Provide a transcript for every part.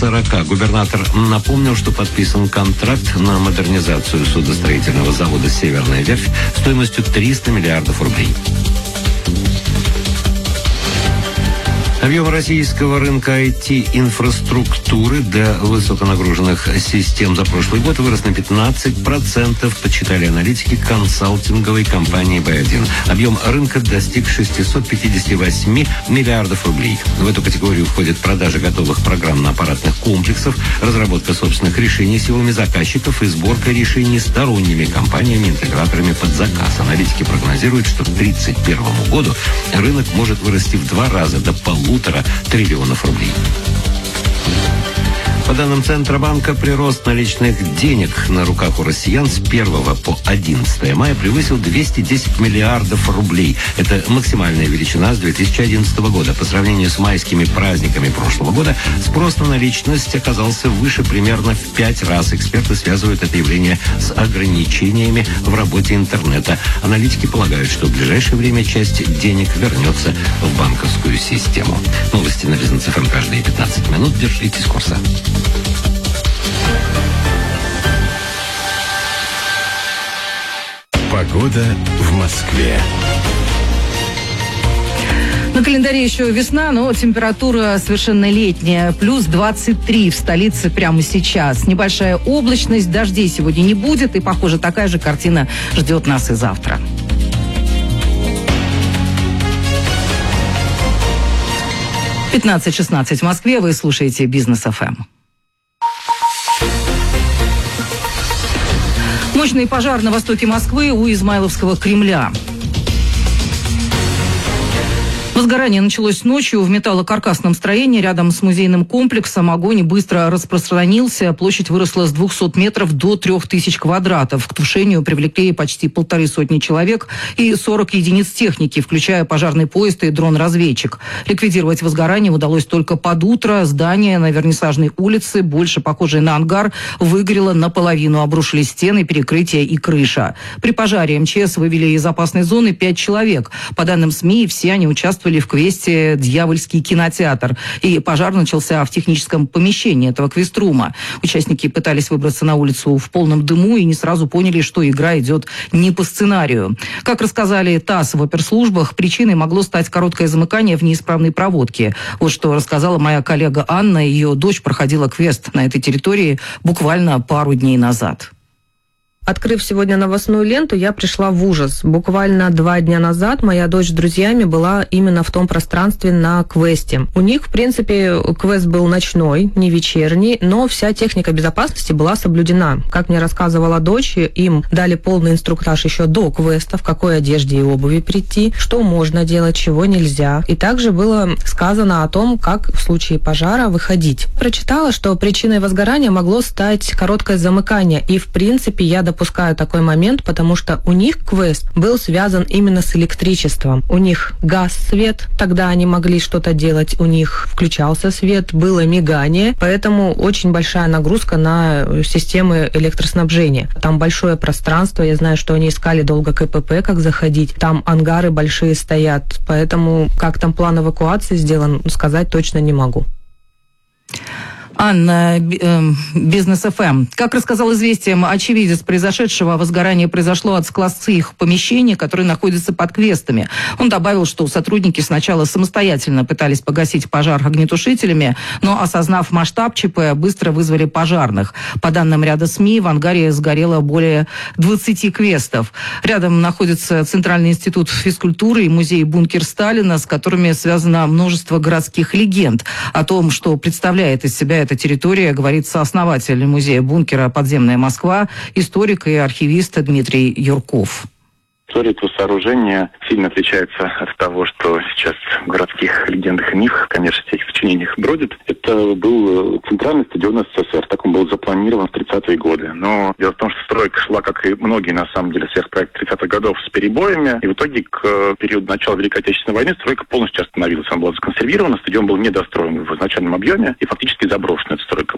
40. Губернатор напомнил, что подписан контракт на модернизацию судостроительного завода «Северная верфь» стоимостью 300 миллиардов рублей. Объем российского рынка IT-инфраструктуры для высоконагруженных систем за прошлый год вырос на 15%, подсчитали аналитики консалтинговой компании B1. Объем рынка достиг 658 миллиардов рублей. В эту категорию входят продажи готовых программно-аппаратных комплексов, разработка собственных решений силами заказчиков и сборка решений сторонними компаниями-интеграторами под заказ. Аналитики прогнозируют, что к 2031 году рынок может вырасти в 2 раза до 1,5 триллионов рублей. По данным Центробанка, прирост наличных денег на руках у россиян с 1 по 11 мая превысил 210 миллиардов рублей. Это максимальная величина с 2011 года. По сравнению с майскими праздниками прошлого года, спрос на наличность оказался выше примерно в 5 раз. Эксперты связывают это явление с ограничениями в работе интернета. Аналитики полагают, что в ближайшее время часть денег вернется в банковскую систему. Новости на Бизнес ФМ каждые 15 минут. Держитесь курса. Погода в Москве. На календаре еще весна, но температура совершенно летняя. Плюс 23 в столице прямо сейчас. Небольшая облачность, дождей сегодня не будет. И, похоже, такая же картина ждет нас и завтра. – 15:16 в Москве. Вы слушаете Бизнес ФМ. Мощный пожар на востоке Москвы у Измайловского Кремля. Возгорание началось ночью в металлокаркасном строении рядом с музейным комплексом. Огонь быстро распространился. Площадь выросла с 200 метров до 3000 квадратов. К тушению привлекли почти 150 человек и 40 единиц техники, включая пожарный поезд и дрон-разведчик. Ликвидировать возгорание удалось только под утро. Здание на Вернисажной улице, больше похожее на ангар, выгорело наполовину. Обрушились стены, перекрытия и крыша. При пожаре МЧС вывели из опасной зоны 5 человек. По данным СМИ, все они участвовали в квесте «Дьявольский кинотеатр». И пожар начался в техническом помещении этого квеструма. Участники пытались выбраться на улицу в полном дыму и не сразу поняли, что игра идет не по сценарию. Как рассказали ТАСС в оперслужбах, причиной могло стать короткое замыкание в неисправной проводке. Вот что рассказала моя коллега Анна. Ее дочь проходила квест на этой территории буквально пару дней назад. Открыв сегодня новостную ленту, я пришла в ужас. Буквально 2 дня назад моя дочь с друзьями была именно в том пространстве на квесте. У них, в принципе, квест был ночной, не вечерний, но вся техника безопасности была соблюдена. Как мне рассказывала дочь, им дали полный инструктаж еще до квеста, в какой одежде и обуви прийти, что можно делать, чего нельзя. И также было сказано о том, как в случае пожара выходить. Прочитала, что причиной возгорания могло стать короткое замыкание, и, в принципе, я допускаю такой момент, потому что у них квест был связан именно с электричеством. У них гас свет, тогда они могли что-то делать, у них включался свет, было мигание, поэтому очень большая нагрузка на системы электроснабжения. Там большое пространство, я знаю, что они искали долго КПП, как заходить, там ангары большие стоят, поэтому как там план эвакуации сделан, сказать точно не могу. Анна, Бизнес ФМ. Как рассказал «Известиям» очевидец произошедшего, возгорание произошло от складских помещений, которые находятся под квестами. Он добавил, что сотрудники сначала самостоятельно пытались погасить пожар огнетушителями, но, осознав масштаб ЧП, быстро вызвали пожарных. По данным ряда СМИ, в ангаре сгорело более 20 квестов. Рядом находится Центральный институт физкультуры и музей «Бункер Сталина», с которыми связано множество городских легенд. О том, что представляет из себя эта территория, говорит сооснователь музея «Бункера. Подземная Москва», историк и архивист Дмитрий Юрков. История этого сооружения сильно отличается от того, что сейчас в городских легендах и мифах, конечно, всяких сочинениях бродит. Это был центральный стадион СССР. Так он был запланирован в 30-е годы. Но дело в том, что стройка шла, как и многие, на самом деле, сверхпроекты 30-х годов, с перебоями. И в итоге к периоду начала Великой Отечественной войны стройка полностью остановилась. Она была законсервирована, стадион был недостроен в изначальном объеме, и фактически заброшена эта стройка была.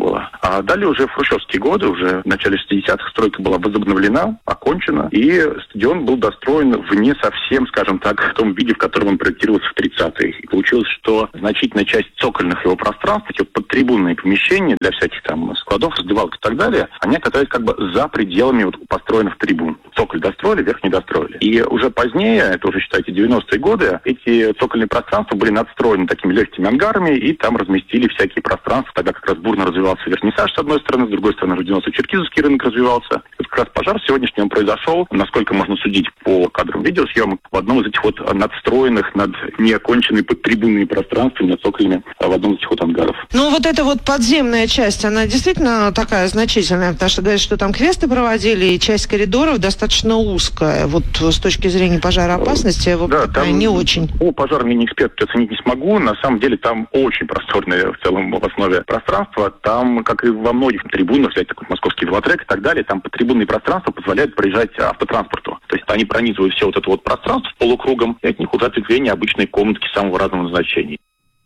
А далее уже в хрущевские годы, уже в начале 60-х, стройка была возобновлена, окончена, и стадион был достроен в не совсем, скажем так, в том виде, в котором он проектировался в 30-е. И получилось, что значительная часть цокольных его пространств, эти подтрибунные помещения для всяких там складов, раздевалок и так далее, они оказались как бы за пределами вот построенных трибун. Цоколь достроили, верх не достроили. И уже позднее, это уже, считайте, 90-е годы, эти цокольные пространства были надстроены такими легкими ангарами, и там разместили всякие пространства. Тогда как раз бурно развивался вернисаж с одной стороны, с другой стороны развивался черкизовский рынок развивался. И вот как раз пожар сегодняшний он произошел, насколько можно судить по кадрам видеосъемок, в одном из этих вот надстроенных, над неоконченной подтрибунные пространства, над цоколями, в одном из этих вот ангаров. Ну, вот эта вот подземная часть, она действительно такая значительная, потому что говорят, что там квесты проводили, и часть коридоров достаточно узкая. Вот с точки зрения пожароопасности, да, там, не очень. Пожарный не эксперт, оценить не смогу. На самом деле там очень просторное в целом в основе пространство. Там, как и во многих трибунах, взять такой московский велотрек и так далее, там подтрибунные пространства позволяют проезжать автотранспорту. То есть они пронизывают все вот это вот пространство полукругом, и от них уже ответвление обычной комнатки самого разного назначения.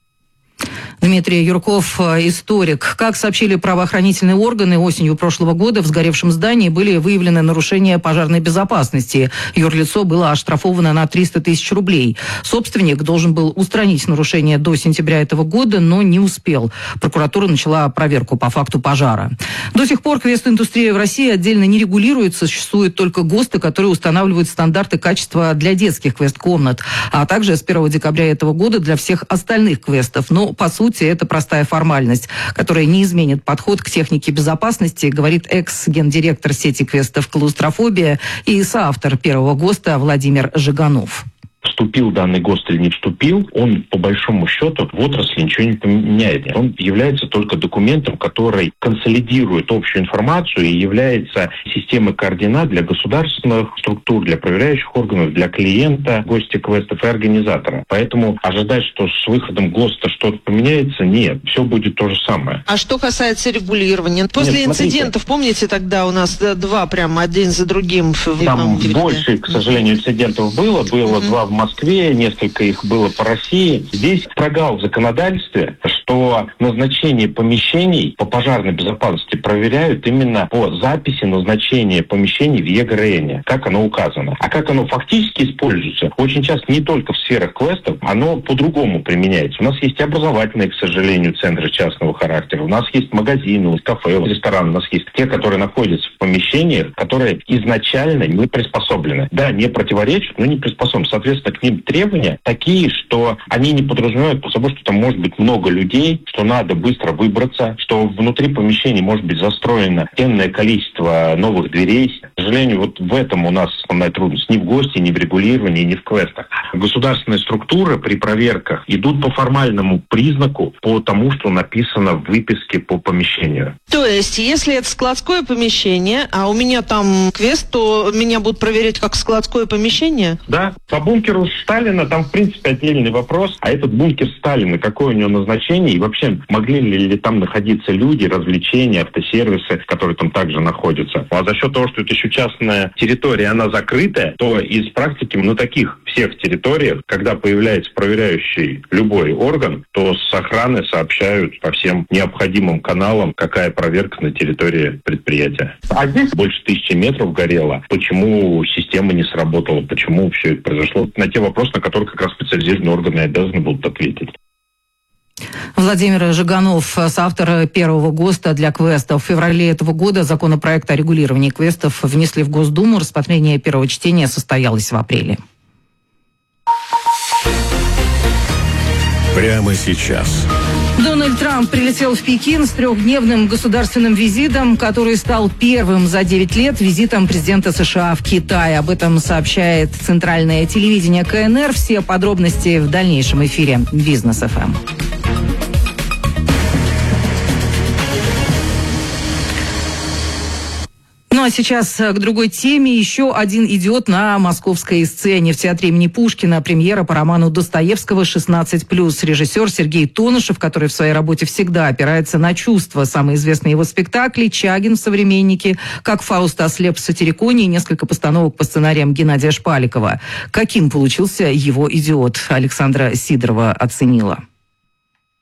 Дмитрий Юрков, историк. Как сообщили правоохранительные органы, осенью прошлого года в сгоревшем здании были выявлены нарушения пожарной безопасности. Юрлицо было оштрафовано на 300 тысяч рублей. Собственник должен был устранить нарушение до сентября этого года, но не успел. Прокуратура начала проверку по факту пожара. До сих пор квест-индустрия в России отдельно не регулируется. Существуют только ГОСТы, которые устанавливают стандарты качества для детских квест-комнат, а также с 1 декабря этого года для всех остальных квестов. Но, по сути, это простая формальность, которая не изменит подход к технике безопасности, говорит экс-гендиректор сети квестов «Клаустрофобия» и соавтор первого ГОСТа Владимир Жиганов. Вступил данный ГОСТ или не вступил, он по большому счету в отрасли ничего не поменяет. Он является только документом, который консолидирует общую информацию и является системой координат для государственных структур, для проверяющих органов, для клиента, гостя квестов и организатора. Поэтому ожидать, что с выходом ГОСТа что-то поменяется, нет. Все будет то же самое. А что касается регулирования? После инцидентов, помните, тогда у нас два прямо один за другим? Там больше, к сожалению, инцидентов было. Было два в Москве, несколько их было по России. Здесь прогал в законодательстве, что назначение помещений по пожарной безопасности проверяют именно по записи назначения помещений в ЕГРН, как оно указано. А как оно фактически используется, очень часто не только в сферах квестов, оно по-другому применяется. У нас есть образовательные, к сожалению, центры частного характера, у нас есть магазины, кафе, рестораны, у нас есть те, которые находятся в помещениях, которые изначально не приспособлены. Да, не противоречат, но не приспособлены. Соответственно, к ним требования такие, что они не подразумевают по собой, что там может быть много людей, что надо быстро выбраться, что внутри помещений может быть застроено энное количество новых дверей. К сожалению, вот в этом у нас основная трудность. Ни в ГОСТе, ни в регулировании, ни в квестах. Государственные структуры при проверках идут по формальному признаку, по тому, что написано в выписке по помещению. То есть, если это складское помещение, а у меня там квест, то меня будут проверять как складское помещение? Да, по бункеру Сталина там, в принципе, отдельный вопрос. А этот бункер Сталина, какое у него назначение? И вообще, могли ли там находиться люди, развлечения, автосервисы, которые там также находятся? А за счет того, что это еще частная территория, она закрытая, то из практики на таких всех территориях, когда появляется проверяющий любой орган, то с охраны сообщают по всем необходимым каналам, какая проверка на территории предприятия. А здесь больше 1000 метров горело. Почему система не сработала? Почему все это произошло? На те вопросы, на которые как раз специализированные органы обязаны будут ответить. Владимир Жиганов, соавтор первого ГОСТа для квестов. В феврале этого года законопроект о регулировании квестов внесли в Госдуму. Рассмотрение первого чтения состоялось в апреле. Прямо сейчас. Дональд Трамп прилетел в Пекин с 3-дневным государственным визитом, который стал первым за 9 лет визитом президента США в Китай. Об этом сообщает центральное телевидение КНР. Все подробности в дальнейшем эфире Бизнес ФМ. Ну а сейчас к другой теме. Еще один идиот на московской сцене. В театре имени Пушкина премьера по роману Достоевского «16+». Режиссер Сергей Тонышев, который в своей работе всегда опирается на чувства. Самые известные его спектакли «Чагин» в «Современнике», «Как Фауст ослеп в Сатириконе» и несколько постановок по сценариям Геннадия Шпаликова. Каким получился его идиот? Александра Сидорова оценила.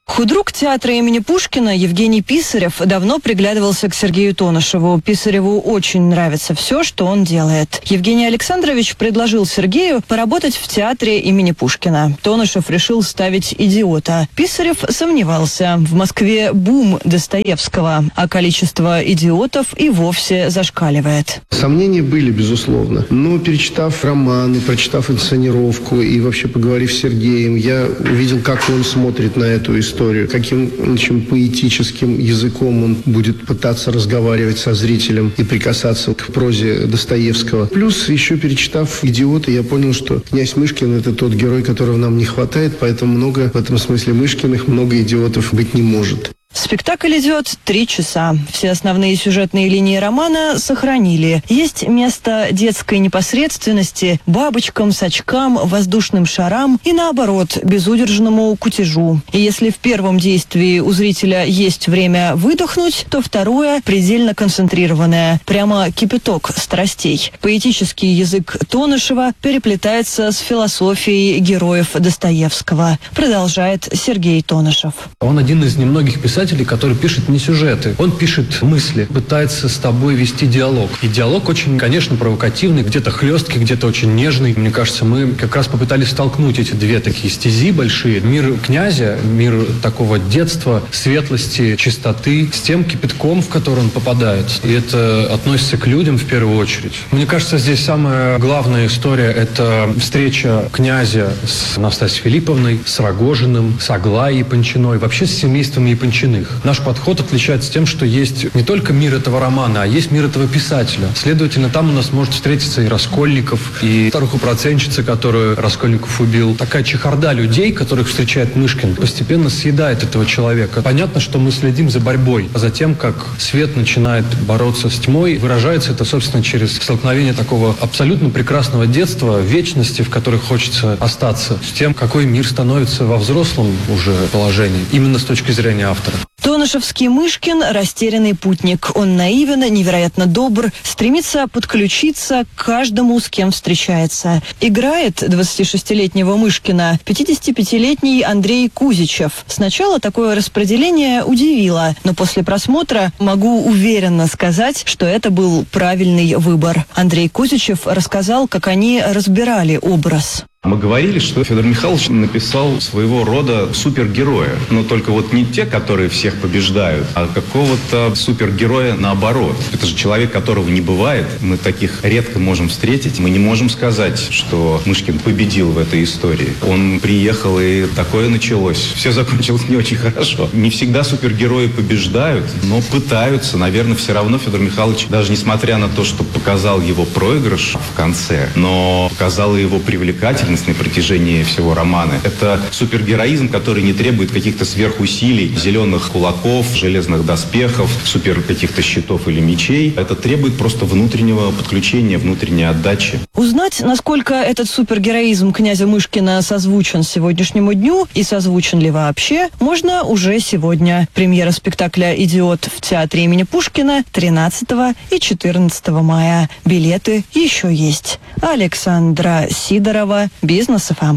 Худрук театра имени Пушкина Евгений Писарев давно приглядывался к Сергею Тонышеву. Писареву очень нравится все, что он делает. Евгений Александрович предложил Сергею поработать в театре имени Пушкина. Тонышев решил ставить «Идиота». Писарев сомневался. В Москве бум Достоевского, а количество идиотов и вовсе зашкаливает. Сомнения были, безусловно. Но перечитав романы, прочитав инсценировку и вообще поговорив с Сергеем, я увидел, как он смотрит на эту историю, каким поэтическим языком он будет пытаться разговаривать со зрителем и прикасаться к прозе Достоевского. Плюс, еще перечитав «Идиота», я понял, что князь Мышкин – это тот герой, которого нам не хватает, поэтому много в этом смысле Мышкиных, много идиотов быть не может. Спектакль идет 3 часа. Все основные сюжетные линии романа сохранили. Есть место детской непосредственности, бабочкам, сачкам, воздушным шарам и, наоборот, безудержному кутежу. И если в первом действии у зрителя есть время выдохнуть, то второе предельно концентрированное. Прямо кипяток страстей. Поэтический язык Тонышева переплетается с философией героев Достоевского. Продолжает Сергей Тонышев. Он один из немногих писателей, который пишет не сюжеты. Он пишет мысли, пытается с тобой вести диалог. И диалог очень, конечно, провокативный, где-то хлесткий, где-то очень нежный. Мне кажется, мы как раз попытались столкнуть эти две такие стези большие. Мир князя, мир такого детства, светлости, чистоты, с тем кипятком, в который он попадает. И это относится к людям в первую очередь. Мне кажется, здесь самая главная история – это встреча князя с Настасьей Филипповной, с Рогожиным, с Аглаей Япончиной, вообще с семейством Япончиных. Наш подход отличается тем, что есть не только мир этого романа, а есть мир этого писателя. Следовательно, там у нас может встретиться и Раскольников, и старуху-процентщица, которую Раскольников убил. Такая чехарда людей, которых встречает Мышкин, постепенно съедает этого человека. Понятно, что мы следим за борьбой, за тем, как свет начинает бороться с тьмой. Выражается это, собственно, через столкновение такого абсолютно прекрасного детства, вечности, в которой хочется остаться, с тем, какой мир становится во взрослом уже положении, именно с точки зрения автора. Тонышевский Мышкин – растерянный путник. Он наивен, невероятно добр, стремится подключиться к каждому, с кем встречается. Играет 26-летнего Мышкина 55-летний Андрей Кузичев. Сначала такое распределение удивило, но после просмотра могу уверенно сказать, что это был правильный выбор. Андрей Кузичев рассказал, как они разбирали образ. Мы говорили, что Федор Михайлович написал своего рода супергероя. Но только вот не те, которые всех побеждают, а какого-то супергероя наоборот. Это же человек, которого не бывает. Мы таких редко можем встретить. Мы не можем сказать, что Мышкин победил в этой истории. Он приехал, и такое началось. Все закончилось не очень хорошо. Не всегда супергерои побеждают, но пытаются. Наверное, все равно Федор Михайлович, даже несмотря на то, что показал его проигрыш в конце, но показал его привлекательность на протяжении всего романа. Это супергероизм, который не требует каких-то сверхусилий, зеленых кулаков, железных доспехов, супер каких-то щитов или мечей. Это требует просто внутреннего подключения, внутренней отдачи. Узнать, насколько этот супергероизм князя Мышкина созвучен сегодняшнему дню и созвучен ли вообще, можно уже сегодня. Премьера спектакля «Идиот» в театре имени Пушкина 13 и 14 мая. Билеты еще есть. Александра Сидорова, Бизнес ФМ.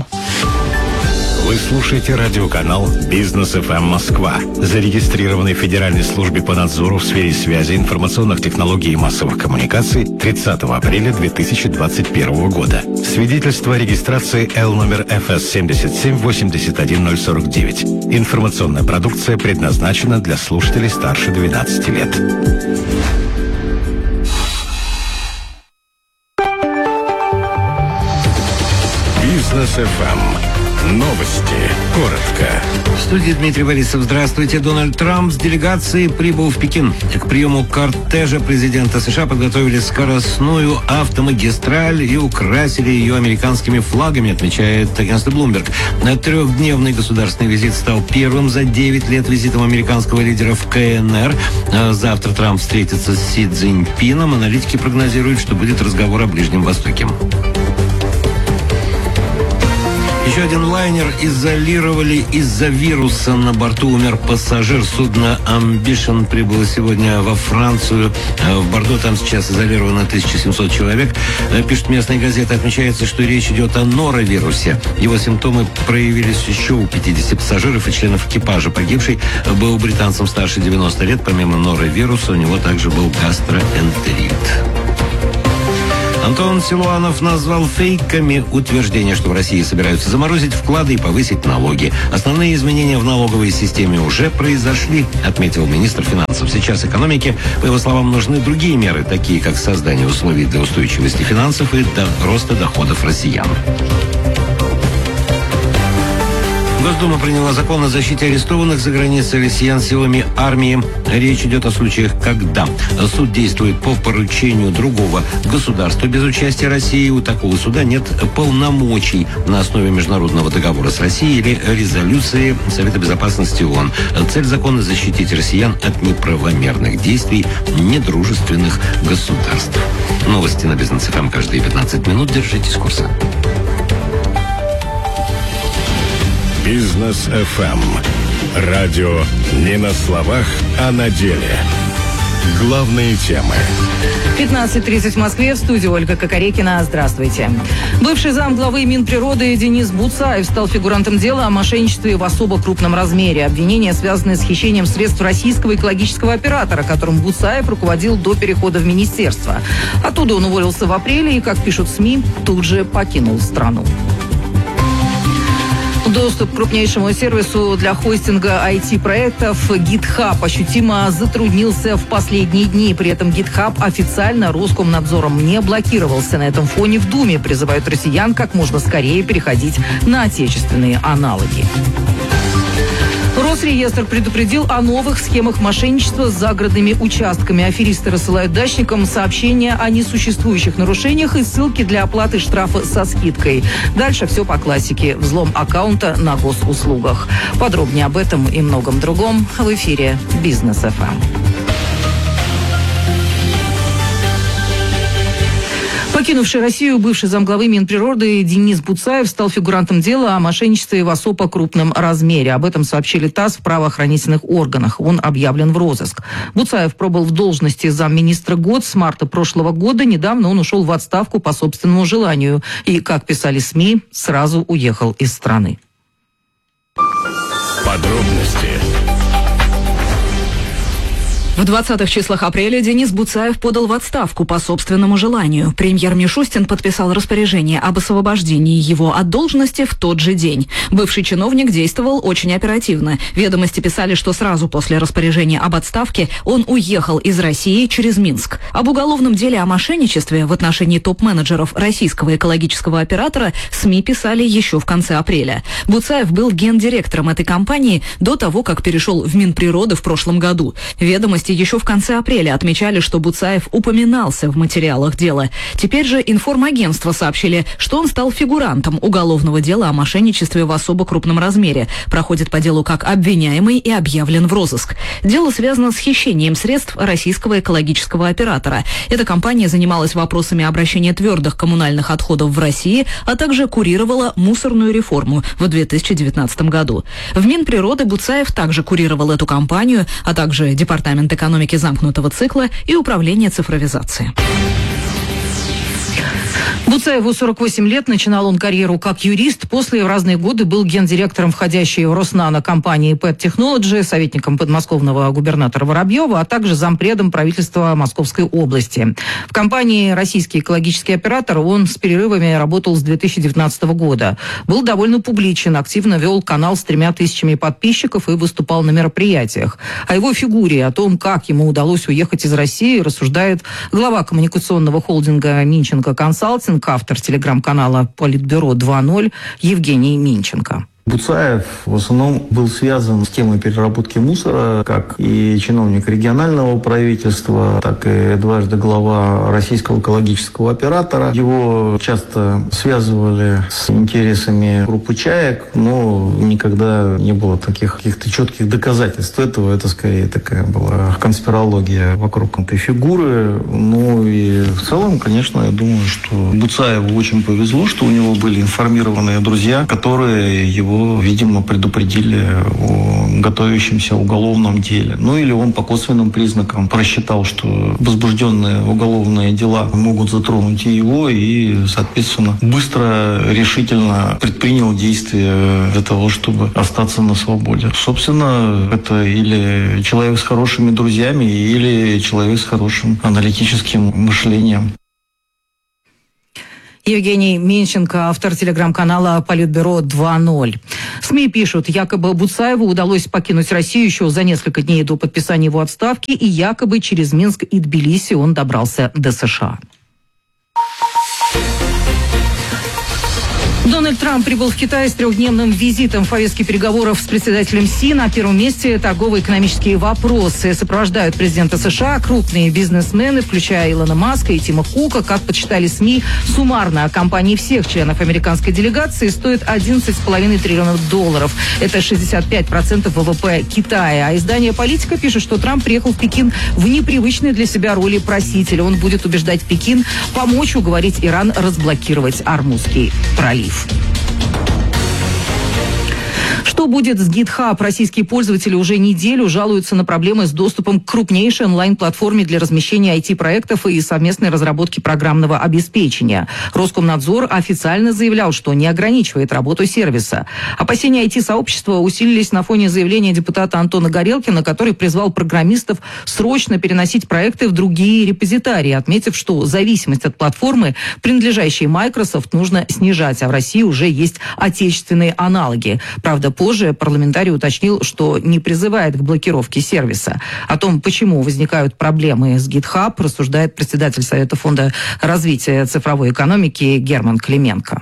Вы слушаете радиоканал Бизнес ФМ Москва, зарегистрированный в Федеральной службе по надзору в сфере связи, информационных технологий и массовых коммуникаций 30 апреля 2021 года. Свидетельство о регистрации Л номер ФС 7781049. Информационная продукция предназначена для слушателей старше 12 лет. Бизнес ФМ. Новости. Коротко. В студии Дмитрий Борисов. Здравствуйте. Дональд Трамп с делегацией прибыл в Пекин. К приему кортежа президента США подготовили скоростную автомагистраль и украсили ее американскими флагами, отмечает агентство Bloomberg. Трехдневный государственный визит стал первым за 9 лет визитом американского лидера в КНР. Завтра Трамп встретится с Си Цзиньпином. Аналитики прогнозируют, что будет разговор о Ближнем Востоке. Еще один лайнер изолировали из-за вируса. На борту умер пассажир. Судно Ambition прибыло сегодня во Францию. В Бордо там сейчас изолировано 1700 человек. Пишут местные газеты. Отмечается, что речь идет о норовирусе. Его симптомы проявились еще у 50 пассажиров и членов экипажа. Погибший был британцем старше 90 лет. Помимо норовируса у него также был гастроэнтерит. Антон Силуанов назвал фейками утверждение, что в России собираются заморозить вклады и повысить налоги. Основные изменения в налоговой системе уже произошли, отметил министр финансов. Сейчас экономике, по его словам, нужны другие меры, такие как создание условий для устойчивости финансов и роста доходов россиян. Госдума приняла закон о защите арестованных за границей россиян силами армии. Речь идет о случаях, когда суд действует по поручению другого государства без участия России. У такого суда нет полномочий на основе международного договора с Россией или резолюции Совета Безопасности ООН. Цель закона – защитить россиян от неправомерных действий недружественных государств. Новости на Бизнес ФМ каждые 15 минут. Держитесь курса. Бизнес ФМ. Радио не на словах, а на деле. Главные темы. 15:30 в Москве. В студии Ольга Кокорекина. Здравствуйте. Бывший замглавы Минприроды Денис Буцаев стал фигурантом дела о мошенничестве в особо крупном размере. Обвинения связаны с хищением средств российского экологического оператора, которым Буцаев руководил до перехода в министерство. Оттуда он уволился в апреле и, как пишут СМИ, тут же покинул страну. Доступ к крупнейшему сервису для хостинга IT-проектов GitHub ощутимо затруднился в последние дни. При этом GitHub официально Роскомнадзором не блокировался. На этом фоне в Думе призывают россиян как можно скорее переходить на отечественные аналоги. Росреестр предупредил о новых схемах мошенничества с загородными участками. Аферисты рассылают дачникам сообщения о несуществующих нарушениях и ссылки для оплаты штрафа со скидкой. Дальше все по классике. Взлом аккаунта на госуслугах. Подробнее об этом и многом другом в эфире Бизнес ФМ. Покинувший Россию бывший замглавы Минприроды Денис Буцаев стал фигурантом дела о мошенничестве в особо крупном размере. Об этом сообщили ТАСС в правоохранительных органах. Он объявлен в розыск. Буцаев пробыл в должности замминистра год с марта прошлого года. Недавно он ушел в отставку по собственному желанию. И, как писали СМИ, сразу уехал из страны. Подробности. В 20-х числах апреля Денис Буцаев подал в отставку по собственному желанию. Премьер Мишустин подписал распоряжение об освобождении его от должности в тот же день. Бывший чиновник действовал очень оперативно. Ведомости писали, что сразу после распоряжения об отставке он уехал из России через Минск. Об уголовном деле о мошенничестве в отношении топ-менеджеров российского экологического оператора СМИ писали еще в конце апреля. Буцаев был гендиректором этой компании до того, как перешел в Минприроды в прошлом году. Ведомости еще в конце апреля отмечали, что Буцаев упоминался в материалах дела. Теперь же информагентства сообщили, что он стал фигурантом уголовного дела о мошенничестве в особо крупном размере. Проходит по делу как обвиняемый и объявлен в розыск. Дело связано с хищением средств российского экологического оператора. Эта компания занималась вопросами обращения твердых коммунальных отходов в России, а также курировала мусорную реформу в 2019 году. В Минприроды Буцаев также курировал эту компанию, а также Департамент экономики замкнутого цикла и управление цифровизации. Буцаеву 48 лет. Начинал он карьеру как юрист. После в разные годы был гендиректором входящей в Роснано компании Pet Technology, советником подмосковного губернатора Воробьева, а также зампредом правительства Московской области. В компании «Российский экологический оператор» он с перерывами работал с 2019 года. Был довольно публичен, активно вел канал с 3000 подписчиков и выступал на мероприятиях. О его фигуре, о том, как ему удалось уехать из России, рассуждает глава коммуникационного холдинга «Минченко Консалтинг», автор телеграм-канала «Политбюро 2.0» Евгений Минченко. Буцаев в основном был связан с темой переработки мусора, как и чиновник регионального правительства, так и дважды глава российского экологического оператора. Его часто связывали с интересами группы «Чаек», но никогда не было таких каких-то четких доказательств этого. Это скорее такая была конспирология вокруг этой фигуры. Ну и в целом, конечно, я думаю, что Буцаеву очень повезло, что у него были информированные друзья, которые его, видимо, предупредили о готовящемся уголовном деле. Ну или он по косвенным признакам просчитал, что возбужденные уголовные дела могут затронуть и его, и, соответственно, быстро, решительно предпринял действия для того, чтобы остаться на свободе. Собственно, это или человек с хорошими друзьями, или человек с хорошим аналитическим мышлением. Евгений Менченко, автор телеграм-канала «Политбюро 2.0». СМИ пишут, якобы Буцаеву удалось покинуть Россию еще за несколько дней до подписания его отставки, и якобы через Минск и Тбилиси он добрался до США. Дональд Трамп прибыл в Китай с трехдневным визитом. В повестке переговоров с председателем Си на первом месте торгово-экономические вопросы. Сопровождают президента США крупные бизнесмены, включая Илона Маска и Тима Кука. Как подсчитали СМИ, суммарно компании всех членов американской делегации стоит $11,5 триллиона. Это 65% ВВП Китая. А издание «Политика» пишет, что Трамп приехал в Пекин в непривычной для себя роли просителя. Он будет убеждать Пекин помочь уговорить Иран разблокировать Ормузский пролив. Что будет с GitHub? Российские пользователи уже неделю жалуются на проблемы с доступом к крупнейшей онлайн-платформе для размещения IT-проектов и совместной разработки программного обеспечения. Роскомнадзор официально заявлял, что не ограничивает работу сервиса. Опасения IT-сообщества усилились на фоне заявления депутата Антона Горелкина, который призвал программистов срочно переносить проекты в другие репозитарии, отметив, что зависимость от платформы, принадлежащей Microsoft, нужно снижать, а в России уже есть отечественные аналоги. Правда, позже парламентарий уточнил, что не призывает к блокировке сервиса. О том, почему возникают проблемы с GitHub, рассуждает председатель Совета фонда развития цифровой экономики Герман Клименко.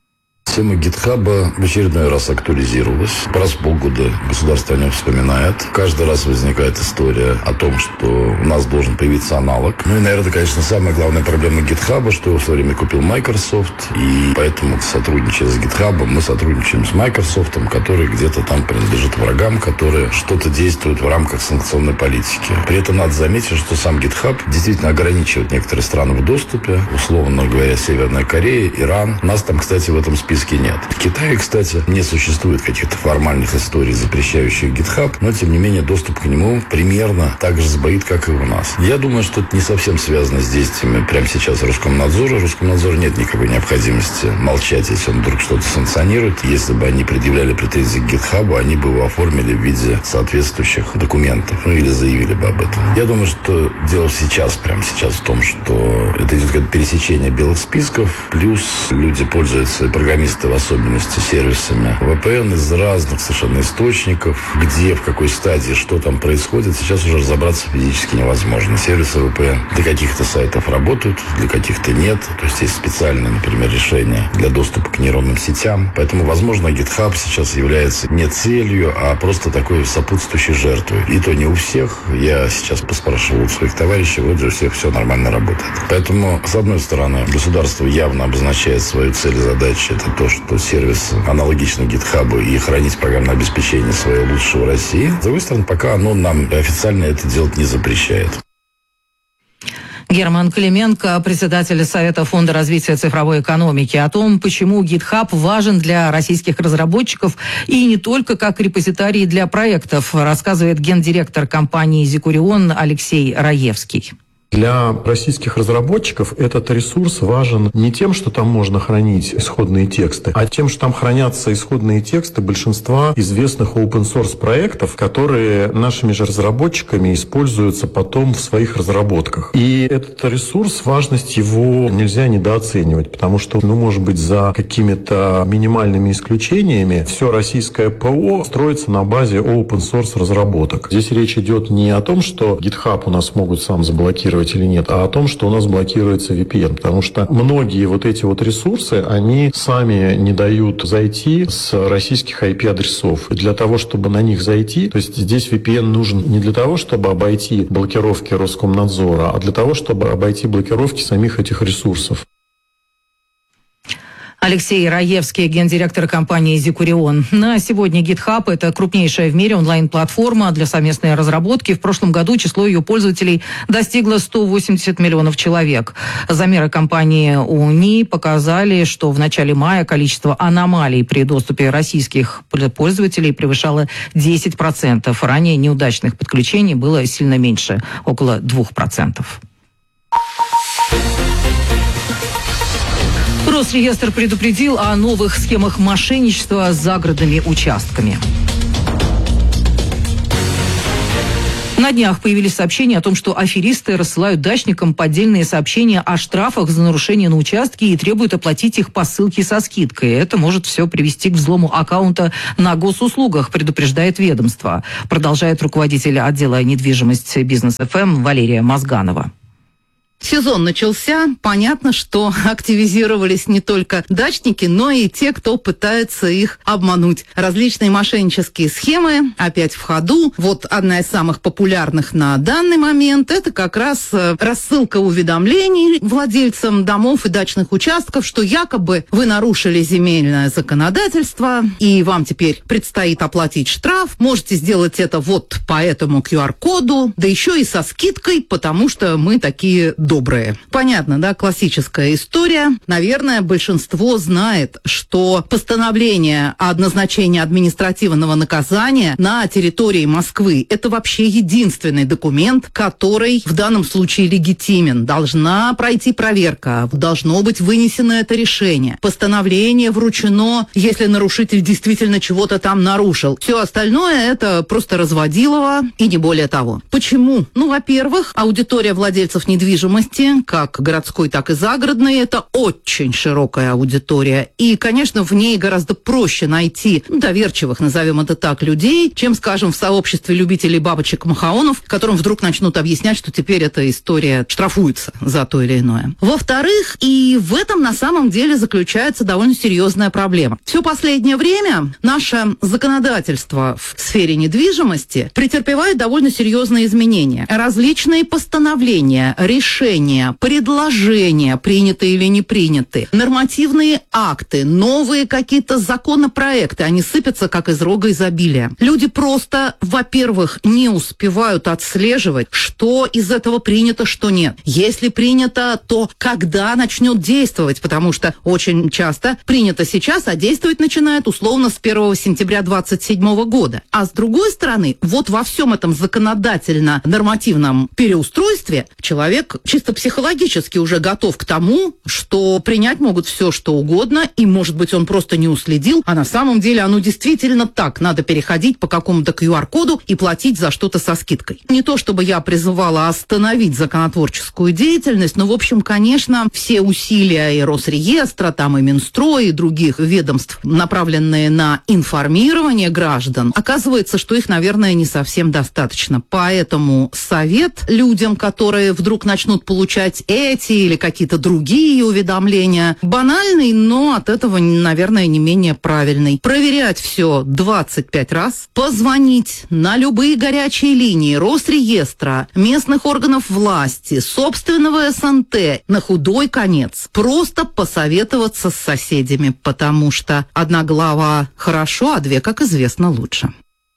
Тема GitHub в очередной раз актуализировалась. Раз в полгода государство о нем вспоминает. Каждый раз возникает история о том, что у нас должен появиться аналог. Ну и, наверное, конечно, самая главная проблема GitHub, что его в свое время купил Microsoft. И поэтому, сотрудничая с GitHub, мы сотрудничаем с Microsoft, который где-то там принадлежит врагам, которые что-то действуют в рамках санкционной политики. При этом надо заметить, что сам GitHub действительно ограничивает некоторые страны в доступе. Условно говоря, Северная Корея, Иран. Нас там, кстати, в этом списке нет. В Китае, кстати, не существует каких-то формальных историй, запрещающих GitHub, но, тем не менее, доступ к нему примерно так же сбоит, как и у нас. Я думаю, что это не совсем связано с действиями прямо сейчас Роскомнадзора. Роскомнадзору нет никакой необходимости молчать, если он вдруг что-то санкционирует. Если бы они предъявляли претензии к GitHub, они бы его оформили в виде соответствующих документов, ну или заявили бы об этом. Я думаю, что дело прямо сейчас в том, что это идет как пересечение белых списков, плюс люди пользуются, программисты в особенности, сервисами VPN из разных совершенно источников, где, в какой стадии, что там происходит, сейчас уже разобраться физически невозможно. Сервисы VPN для каких-то сайтов работают, для каких-то нет. То есть есть специальные, например, решения для доступа к нейронным сетям. Поэтому, возможно, GitHub сейчас является не целью, а просто такой сопутствующей жертвой. И то не у всех. Я сейчас поспрашивал у своих товарищей, вроде у всех все нормально работает. Поэтому, с одной стороны, государство явно обозначает свою цель и задачу. Это то, что сервис аналогично GitHub и хранить программное обеспечение свое лучше в России. С другой стороны, пока оно нам официально это делать не запрещает. Герман Клименко, председатель Совета фонда развития цифровой экономики, о том, почему GitHub важен для российских разработчиков и не только как репозитарий для проектов, рассказывает гендиректор компании «Зикурион» Алексей Раевский. Для российских разработчиков этот ресурс важен не тем, что там можно хранить исходные тексты, а тем, что там хранятся исходные тексты большинства известных open-source проектов, которые нашими же разработчиками используются потом в своих разработках. И этот ресурс, важность его нельзя недооценивать, потому что, может быть, за какими-то минимальными исключениями все российское ПО строится на базе open-source разработок. Здесь речь идет не о том, что GitHub у нас могут сам заблокировать блокировать или нет, а о том, что у нас блокируется VPN. Потому что многие вот эти вот ресурсы, они сами не дают зайти с российских IP-адресов. И для того, чтобы на них зайти, то есть здесь VPN нужен не для того, чтобы обойти блокировки Роскомнадзора, а для того, чтобы обойти блокировки самих этих ресурсов. Алексей Раевский, гендиректор компании «Зикурион». На сегодня GitHub – это крупнейшая в мире онлайн-платформа для совместной разработки. В прошлом году число ее пользователей достигло 180 миллионов человек. Замеры компании УНИ показали, что в начале мая количество аномалий при доступе российских пользователей превышало 10%. Ранее неудачных подключений было сильно меньше – около 2%. Росреестр предупредил о новых схемах мошенничества с загородными участками. На днях появились сообщения о том, что аферисты рассылают дачникам поддельные сообщения о штрафах за нарушение на участке и требуют оплатить их по ссылке со скидкой. Это может все привести к взлому аккаунта на госуслугах, предупреждает ведомство. Продолжает руководитель отдела недвижимости «Бизнес-ФМ» Валерия Мозганова. Сезон начался. Понятно, что активизировались не только дачники, но и те, кто пытается их обмануть. Различные мошеннические схемы опять в ходу. Вот одна из самых популярных на данный момент – это как раз рассылка уведомлений владельцам домов и дачных участков, что якобы вы нарушили земельное законодательство, и вам теперь предстоит оплатить штраф. Можете сделать это вот по этому QR-коду, да еще и со скидкой, потому что мы такие добрые. Понятно, да, классическая история. Наверное, большинство знает, что постановление о назначении административного наказания на территории Москвы – это вообще единственный документ, который в данном случае легитимен. Должна пройти проверка, должно быть вынесено это решение. Постановление вручено, если нарушитель действительно чего-то там нарушил. Все остальное – это просто разводилово и не более того. Почему? Ну, во-первых, аудитория владельцев недвижимости, как городской, так и загородной, это очень широкая аудитория. И, конечно, в ней гораздо проще найти доверчивых, назовем это так, людей, чем, скажем, в сообществе любителей бабочек-махаонов, которым вдруг начнут объяснять, что теперь эта история штрафуется за то или иное. Во-вторых, и в этом на самом деле заключается довольно серьезная проблема. Все последнее время наше законодательство в сфере недвижимости претерпевает довольно серьезные изменения. Различные постановления, решения, предложения, приняты или не приняты, нормативные акты, новые какие-то законопроекты, они сыпятся как из рога изобилия. Люди просто, во-первых, не успевают отслеживать, что из этого принято, что нет. Если принято, то когда начнет действовать, потому что очень часто принято сейчас, а действовать начинает условно с 1 сентября 2027 года. А с другой стороны, вот во всем этом законодательно-нормативном переустройстве человек чисто психологически уже готов к тому, что принять могут все, что угодно, и, может быть, он просто не уследил, а на самом деле оно действительно так. Надо переходить по какому-то QR-коду и платить за что-то со скидкой. Не то, чтобы я призывала остановить законотворческую деятельность, но, в общем, конечно, все усилия и Росреестра, там и Минстроя, и других ведомств, направленные на информирование граждан, оказывается, что их, наверное, не совсем достаточно. Поэтому совет людям, которые вдруг начнут получать эти или какие-то другие уведомления, банальный, но от этого, наверное, не менее правильный. Проверять все 25 раз, позвонить на любые горячие линии Росреестра, местных органов власти, собственного СНТ, на худой конец. Просто посоветоваться с соседями, потому что одна голова хорошо, а две, как известно, лучше.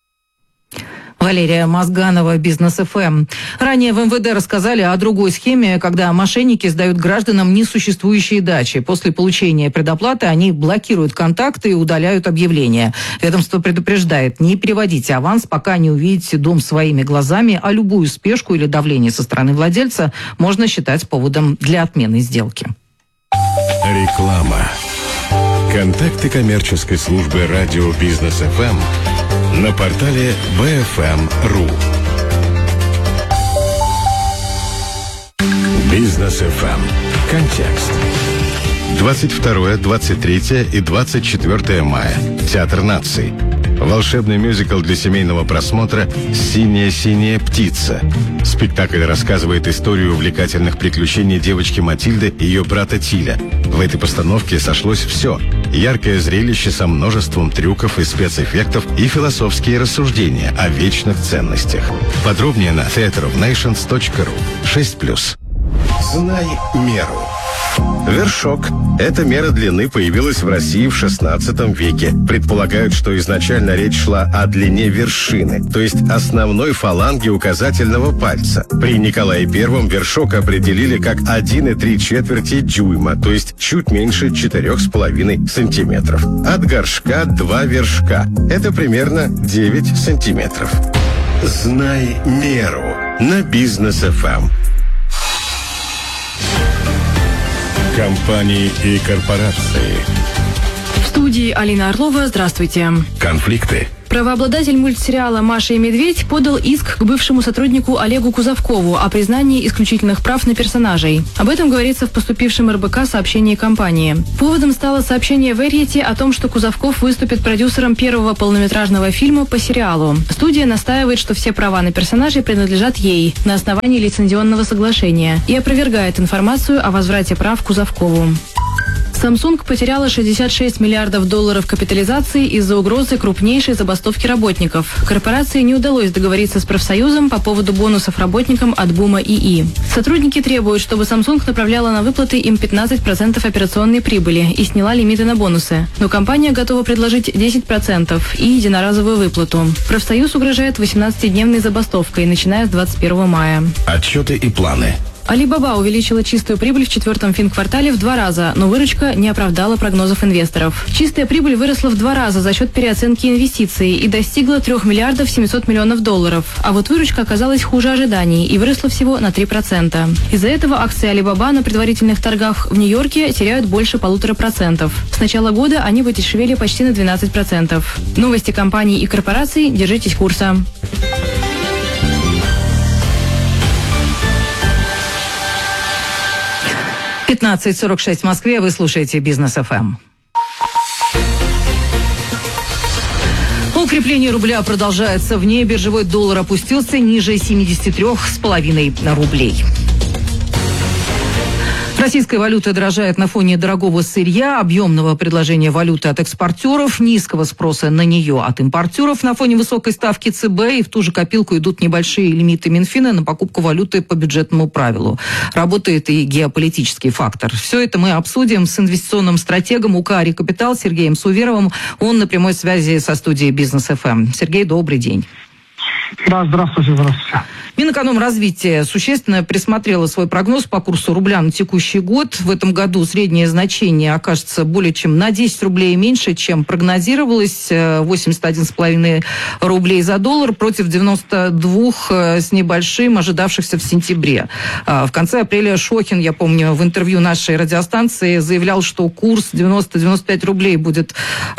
Валерия Мозганова, Бизнес-ФМ. Ранее в МВД рассказали о другой схеме, когда мошенники сдают гражданам несуществующие дачи. После получения предоплаты они блокируют контакты и удаляют объявления. Ведомство предупреждает, не переводите аванс, пока не увидите дом своими глазами, а любую спешку или давление со стороны владельца можно считать поводом для отмены сделки. Реклама. Контакты коммерческой службы радио Бизнес-ФМ на портале BFM.ru. Бизнес-ФМ. Контекст. 22, 23 и 24 мая. Театр наций. Волшебный мюзикл для семейного просмотра «Синяя-синяя птица». Спектакль рассказывает историю увлекательных приключений девочки Матильды и ее брата Тиля. В этой постановке сошлось все. Яркое зрелище со множеством трюков и спецэффектов и философские рассуждения о вечных ценностях. Подробнее на theaterofnations.ru. 6+. Знай меру. Вершок. Эта мера длины появилась в России в XVI веке. Предполагают, что изначально речь шла о длине вершины, то есть основной фаланги указательного пальца. При Николае I вершок определили как 1,3 дюйма, то есть чуть меньше 4,5 сантиметров. От горшка 2 вершка. Это примерно 9 сантиметров. Знай меру на Бизнес ФМ. Компании и корпорации. В студии Алина Орлова. Здравствуйте. Конфликты. Правообладатель мультсериала «Маша и медведь» подал иск к бывшему сотруднику Олегу Кузовкову о признании исключительных прав на персонажей. Об этом говорится в поступившем РБК сообщении компании. Поводом стало сообщение Variety о том, что Кузовков выступит продюсером первого полнометражного фильма по сериалу. Студия настаивает, что все права на персонажей принадлежат ей на основании лицензионного соглашения и опровергает информацию о возврате прав Кузовкову. Samsung потеряла $66 миллиардов капитализации из-за угрозы крупнейшей забастовки работников. Корпорации не удалось договориться с профсоюзом по поводу бонусов работникам от БУМа ИИ. Сотрудники требуют, чтобы Samsung направляла на выплаты им 15% операционной прибыли и сняла лимиты на бонусы. Но компания готова предложить 10% и единоразовую выплату. Профсоюз угрожает 18-дневной забастовкой, начиная с 21 мая. Отчеты и планы. Alibaba увеличила чистую прибыль в четвертом финквартале в 2 раза, но выручка не оправдала прогнозов инвесторов. Чистая прибыль выросла в 2 раза за счет переоценки инвестиций и достигла $3 миллиардов 700 миллионов, а вот выручка оказалась хуже ожиданий и выросла всего на 3%. Из-за этого акции Alibaba на предварительных торгах в Нью-Йорке теряют больше 1,5%. С начала года они подешевели почти на 12%. Новости компаний и корпораций. Держитесь курса. 15:46 в Москве. Вы слушаете Бизнес ФМ. Укрепление рубля продолжается. В ней биржевой доллар опустился ниже 73,5 рублей. Российская валюта дорожает на фоне дорогого сырья, объемного предложения валюты от экспортеров, низкого спроса на нее от импортеров на фоне высокой ставки ЦБ, и в ту же копилку идут небольшие лимиты Минфина на покупку валюты по бюджетному правилу. Работает и геополитический фактор. Все это мы обсудим с инвестиционным стратегом УК «Рекапитал» Сергеем Суверовым. Он на прямой связи со студией Бизнес ФМ. Сергей, добрый день. Да, здравствуйте. Минэкономразвитие существенно присмотрело свой прогноз по курсу рубля на текущий год. В этом году среднее значение окажется более чем на 10 рублей меньше, чем прогнозировалось. 81,5 рублей за доллар против 92 с небольшим, ожидавшихся в сентябре. В конце апреля Шохин, я помню, в интервью нашей радиостанции заявлял, что курс 90-95 рублей будет,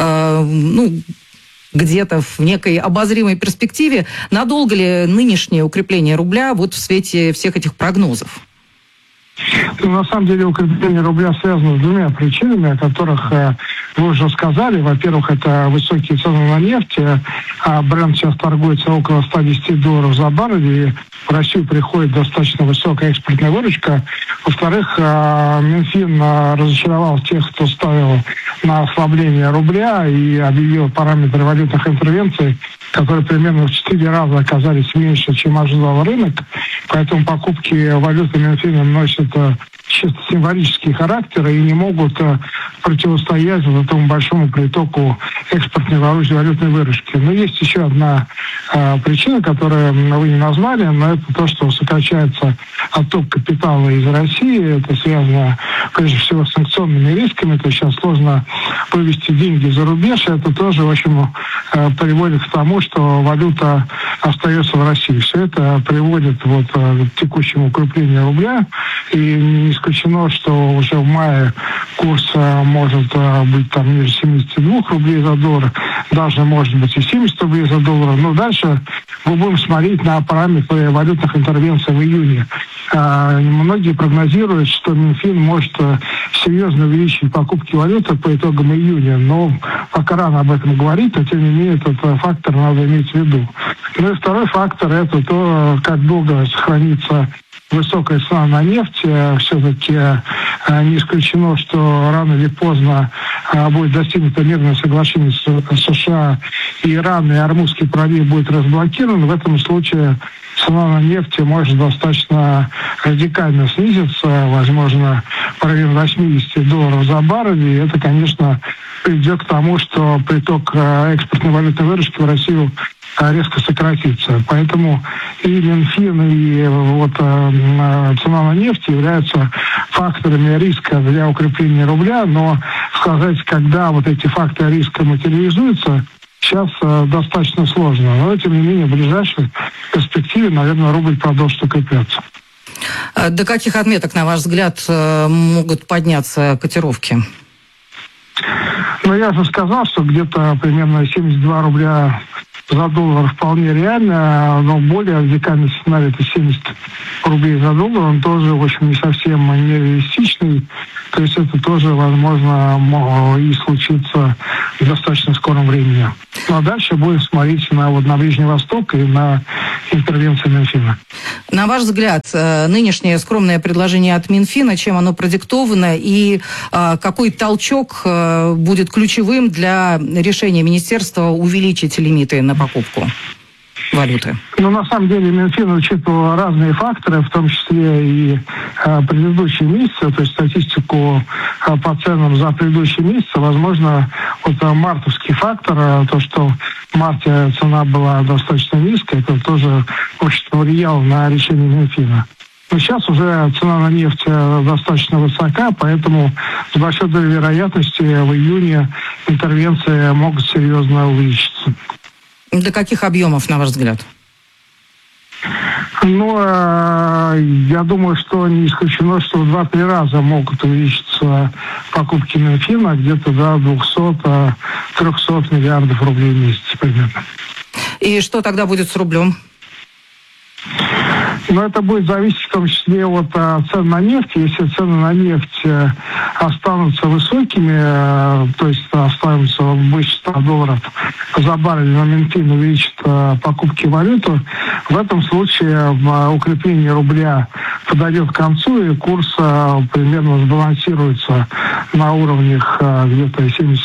где-то в некой обозримой перспективе. Надолго ли нынешнее укрепление рубля вот в свете всех этих прогнозов? На самом деле укрепление рубля связано с 2 причинами, о которых вы уже сказали. Во-первых, это высокие цены на нефть. Брент сейчас торгуется около $110 за баррель, и в Россию приходит достаточно высокая экспортная выручка. Во-вторых, Минфин разочаровал тех, кто ставил на ослабление рубля и объявил параметры валютных интервенций, которые примерно в 4 раза оказались меньше, чем ожидал рынок. Поэтому покупки валюты Минфина носят чисто символический характер и не могут противостоять вот этому большому притоку экспортной валютной выручки. Но есть еще одна причина, которую вы не назвали, но это то, что сокращается отток капитала из России. Это связано прежде всего с санкционными рисками. То есть сейчас сложно вывести деньги за рубеж. И это тоже, в общем, приводит к тому, что валюта остается в России. Все это приводит вот к текущему укреплению рубля. И не исключено, что уже в мае курс может быть там ниже 72 рублей за доллар, даже может быть и 70 рублей за доллар. Но дальше мы будем смотреть на параметры валютных интервенций в июне. многие прогнозируют, что Минфин может серьезно увеличить покупки валюты по итогам июня, но пока рано об этом говорить, но тем не менее этот фактор надо иметь в виду. Ну и второй фактор – это то, как долго сохранится высокая цена на нефть. Все-таки не исключено, что рано или поздно будет достигнуто мирное соглашение с США и Иран, и Ормузский пролив будет разблокирован. В этом случае цена на нефть может достаточно радикально снизиться, возможно, в районе $80 за баррель. И это, конечно, приведет к тому, что приток экспортной валютной выручки в Россию резко сократится. Поэтому и Минфин, и цена на нефть являются факторами риска для укрепления рубля, но сказать, когда вот эти факторы риска материализуются, сейчас достаточно сложно. Но, тем не менее, в ближайшей перспективе, наверное, рубль продолжит укрепляться. До каких отметок, на ваш взгляд, могут подняться котировки? Ну, я же сказал, что где-то примерно 72 рубля за доллар вполне реально, но более радикальный сценарий – это 70 рублей за доллар. Он тоже, в общем, не совсем нереалистичный. То есть это тоже, возможно, и случится в достаточно скором времени. Ну, а дальше будем смотреть на Ближний Восток и на интервенцию Минфина. На ваш взгляд, нынешнее скромное предложение от Минфина, чем оно продиктовано и какой толчок будет ключевым для решения министерства увеличить лимиты на покупку валюты? Ну, на самом деле, Минфин учитывал разные факторы, в том числе и предыдущие месяцы, то есть статистику по ценам за предыдущие месяцы. Возможно, мартовский фактор, то, что в марте цена была достаточно низкая, это тоже очень повлияло на решение Минфина. Но сейчас уже цена на нефть достаточно высока, поэтому с большой долей вероятности в июне интервенции могут серьезно увеличиться. До каких объемов, на ваш взгляд? Ну, я думаю, что не исключено, что в 2-3 раза могут увеличиться покупки Минфина где-то до 200-300 миллиардов рублей в месяц примерно. И что тогда будет с рублем? Но это будет зависеть в том числе от цен на нефть. Если цены на нефть останутся высокими, то есть останутся выше $100 за баррель, но Минфин увеличит покупки валюты, в этом случае укрепление рубля подойдет к концу, и курс примерно сбалансируется на уровнях где-то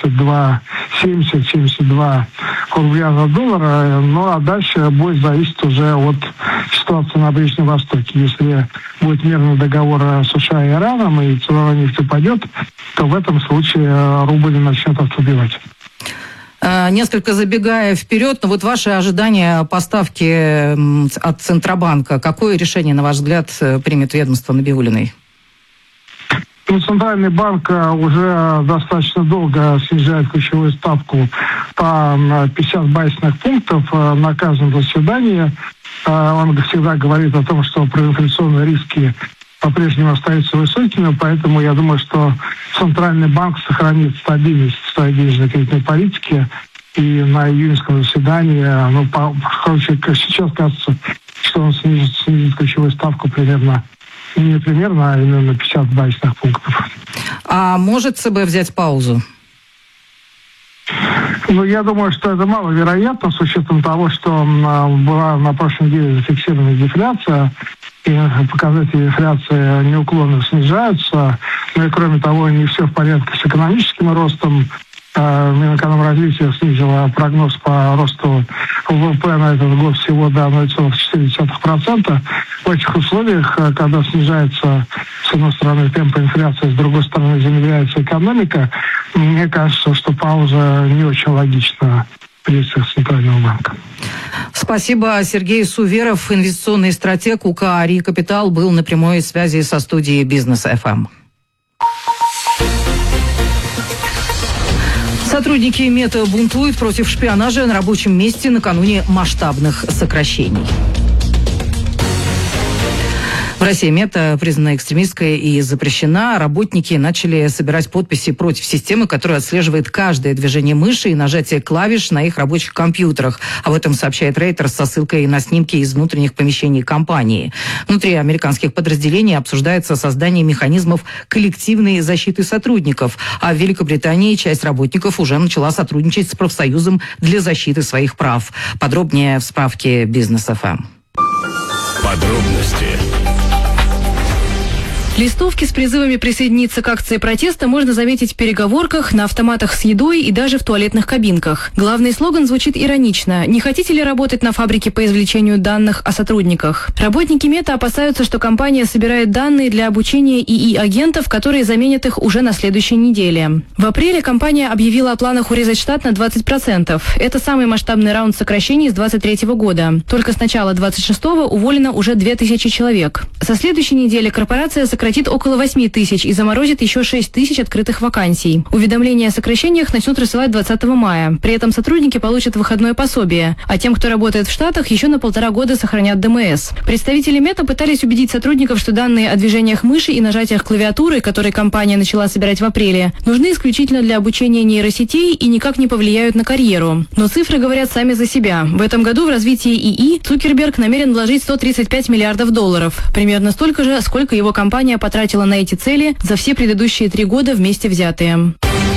70-72 рубля за доллар. Ну а дальше будет зависеть уже от ситуации на Ближнем Востоке. Если будет мирный договор США и Ираном, и цена на нефть упадет, то в этом случае рубль начнет ослабевать. Несколько забегая вперед, но ваши ожидания поставки от Центробанка, какое решение, на ваш взгляд, примет ведомство Набиуллиной? Ну, Центральный банк уже достаточно долго снижает ключевую ставку по 50 базисных пунктов на каждом заседании. Он всегда говорит о том, что проинфляционные риски по-прежнему остаются высокими, поэтому я думаю, что Центральный банк сохранит стабильность в своей денежно-кредитной политике. И на июньском заседании, сейчас кажется, что он снизит ключевую ставку примерно, не примерно, а именно на 50 базисных пунктов. А может ЦБ взять паузу? Ну, я думаю, что это маловероятно, с учетом того, что была на прошлой неделе зафиксирована дефляция, и показатели инфляции неуклонно снижаются. Ну и кроме того, не все в порядке с экономическим ростом. Минэкономразвитие снизило прогноз по росту ВВП на этот год всего до 0,4%. В этих условиях, когда снижается, с одной стороны, темп инфляции, с другой стороны, замедляется экономика, мне кажется, что пауза не очень логична в действиях Центрального банка. Спасибо. Сергей Суверов, инвестиционный стратег УК «Ари Капитал», был на прямой связи со студией «Бизнес ФМ». Сотрудники Мета бунтуют против шпионажа на рабочем месте накануне масштабных сокращений. В России Мета признана экстремистской и запрещена. Работники начали собирать подписи против системы, которая отслеживает каждое движение мыши и нажатие клавиш на их рабочих компьютерах. Об этом сообщает Reuters со ссылкой на снимки из внутренних помещений компании. Внутри американских подразделений обсуждается создание механизмов коллективной защиты сотрудников. А в Великобритании часть работников уже начала сотрудничать с профсоюзом для защиты своих прав. Подробнее в справке Business FM. Подробности. Листовки с призывами присоединиться к акции протеста можно заметить в переговорках, на автоматах с едой и даже в туалетных кабинках. Главный слоган звучит иронично: «Не хотите ли работать на фабрике по извлечению данных о сотрудниках?» Работники Мета опасаются, что компания собирает данные для обучения ИИ-агентов, которые заменят их уже на следующей неделе. В апреле компания объявила о планах урезать штат на 20%. Это самый масштабный раунд сокращений с 2023 года. Только с начала 2026-го уволено уже 2000 человек. Со следующей недели корпорация сократит около 8 тысяч и заморозит еще 6 тысяч открытых вакансий. Уведомления о сокращениях начнут рассылать 20 мая. При этом сотрудники получат выходное пособие, а тем, кто работает в Штатах, еще на 1,5 года сохранят ДМС. Представители Мета пытались убедить сотрудников, что данные о движениях мыши и нажатиях клавиатуры, которые компания начала собирать в апреле, нужны исключительно для обучения нейросетей и никак не повлияют на карьеру. Но цифры говорят сами за себя. В этом году в развитие ИИ Цукерберг намерен вложить $135 миллиардов. Примерно столько же, сколько его компания потратила на эти цели за все предыдущие 3 года вместе взятые.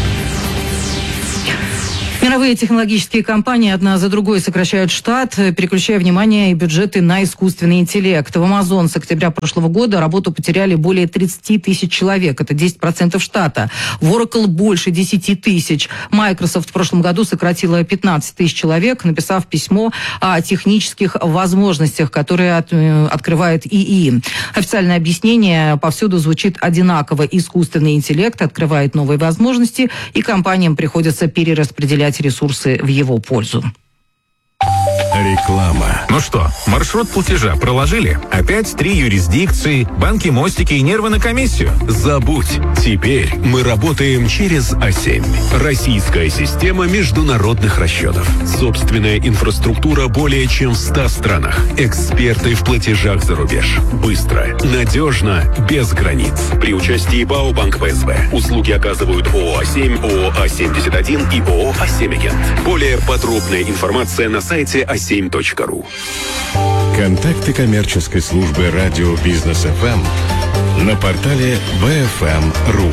Мировые технологические компании одна за другой сокращают штат, переключая внимание и бюджеты на искусственный интеллект. В Amazon с октября прошлого года работу потеряли более 30 тысяч человек. Это 10% штата. В Oracle больше 10 тысяч. Microsoft в прошлом году сократила 15 тысяч человек, написав письмо о технических возможностях, которые открывает ИИ. Официальное объяснение повсюду звучит одинаково. Искусственный интеллект открывает новые возможности, и компаниям приходится перераспределять ресурсы в его пользу. Реклама. Ну что, маршрут платежа проложили? Опять 3 юрисдикции, банки, мостики и нервы на комиссию? Забудь. Теперь мы работаем через А7. Российская система международных расчетов. Собственная инфраструктура более чем в 100 странах. Эксперты в платежах за рубеж. Быстро, надежно, без границ. При участии БАО Банк ПСБ. Услуги оказывают ООО А7, ООО А71 и ООО А7-агент. Более подробная информация на сайте a7.ru. Контакты коммерческой службы радио Бизнес ФМ на портале bfm.ru.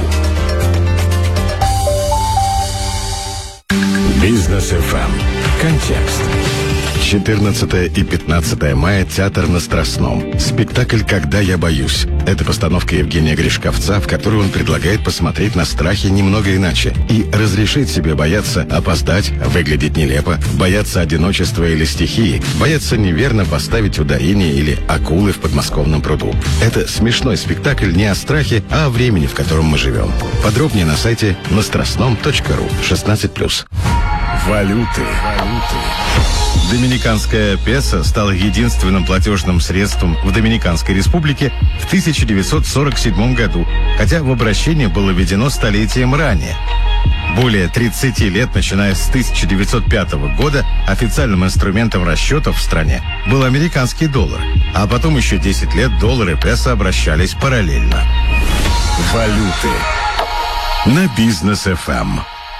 Бизнес ФМ. Контекст. 14 и 15 мая театр на Страстном. Спектакль «Когда я боюсь». Это постановка Евгения Гришковца, в которой он предлагает посмотреть на страхи немного иначе и разрешить себе бояться опоздать, выглядеть нелепо, бояться одиночества или стихии, бояться неверно поставить ударение или акулы в подмосковном пруду. Это смешной спектакль не о страхе, а о времени, в котором мы живем. Подробнее на сайте nastrastnom.ru. 16+. Валюты. Доминиканская песо стала единственным платежным средством в Доминиканской республике в 1947 году, хотя в обращение было введено столетием ранее. Более 30 лет, начиная с 1905 года, официальным инструментом расчетов в стране был американский доллар, а потом еще 10 лет доллар и песо обращались параллельно. Валюты на Бизнес ФМ.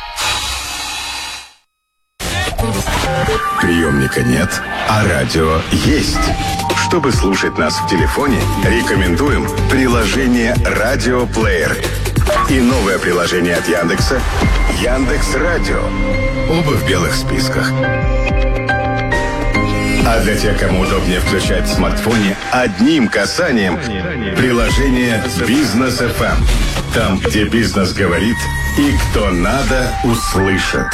Приемника нет, а радио есть. Чтобы слушать нас в телефоне, рекомендуем приложение «Радиоплеер» и новое приложение от Яндекса «Яндекс.Радио». Оба в белых списках. А для тех, кому удобнее включать в смартфоне одним касанием, приложение «Бизнес ФМ». Там, где бизнес говорит и кто надо, услышит.